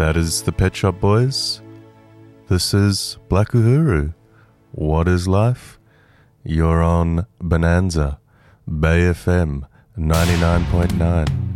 That is the Pet Shop Boys. This is Black Uhuru. What is life? You're on Bonanza, Bay FM 99.9.